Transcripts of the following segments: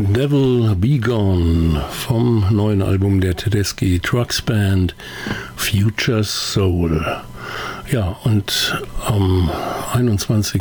Devil Be Gone vom neuen Album der Tedeschi Trucks Band, Future Soul. Ja, und am 21.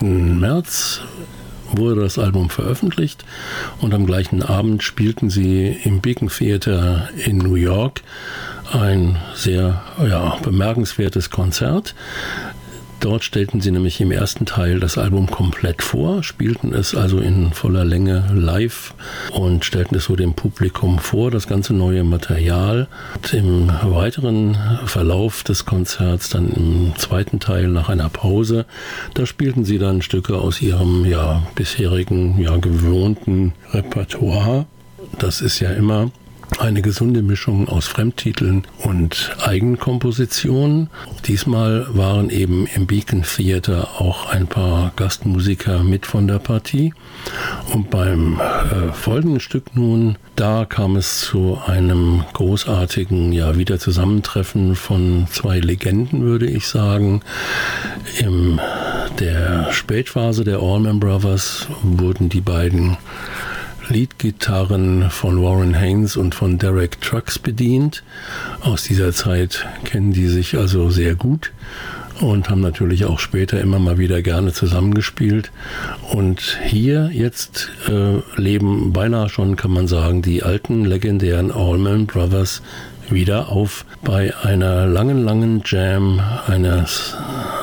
März wurde das Album veröffentlicht und am gleichen Abend spielten sie im Beacon Theater in New York ein sehr bemerkenswertes Konzert. Dort stellten sie nämlich im ersten Teil das Album komplett vor, spielten es also in voller Länge live und stellten es so dem Publikum vor, das ganze neue Material. Und im weiteren Verlauf des Konzerts, dann im zweiten Teil nach einer Pause, da spielten sie dann Stücke aus ihrem bisherigen, gewohnten Repertoire. Das ist ja immer eine gesunde Mischung aus Fremdtiteln und Eigenkompositionen. Diesmal waren eben im Beacon Theater auch ein paar Gastmusiker mit von der Partie. Und beim folgenden Stück nun, da kam es zu einem großartigen Wiederzusammentreffen von zwei Legenden, würde ich sagen. In der Spätphase der Allman Brothers wurden die beiden Leadgitarren von Warren Haynes und von Derek Trucks bedient. Aus dieser Zeit kennen die sich also sehr gut und haben natürlich auch später immer mal wieder gerne zusammengespielt. Und hier jetzt leben beinahe schon, kann man sagen, die alten legendären Allman Brothers wieder auf bei einer langen Jam eines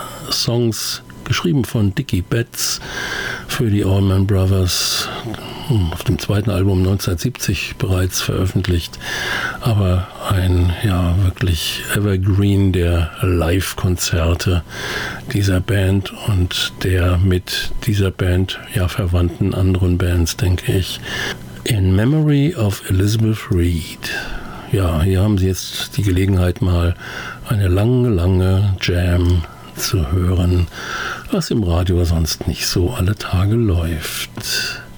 Songs, geschrieben von Dickie Betts für die Allman Brothers, auf dem zweiten Album 1970 bereits veröffentlicht, aber ein wirklich Evergreen der Live-Konzerte dieser Band und der mit dieser Band verwandten anderen Bands, denke ich. In Memory of Elizabeth Reed. Ja, hier haben Sie jetzt die Gelegenheit, mal eine lange Jam zu hören, was im Radio sonst nicht so alle Tage läuft.